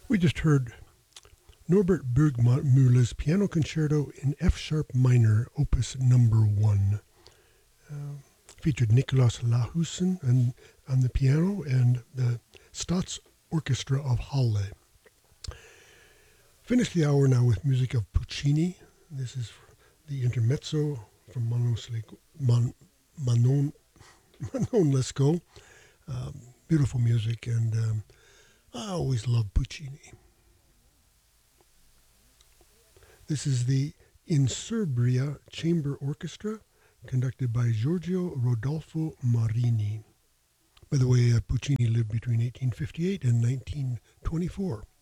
We just heard Norbert Burgmüller's Piano Concerto in F sharp minor, Opus Number 1. Uh, Featured Nikolaus Lahusen on the piano and the Staats Orchestra of Halle. Finish the hour now with music of Puccini. This is the intermezzo from Manon Lescaut. Beautiful music, and I always love Puccini. This is the Insurbria Chamber Orchestra, conducted by Giorgio Rodolfo Marini. By the way, Puccini lived between 1858 and 1924.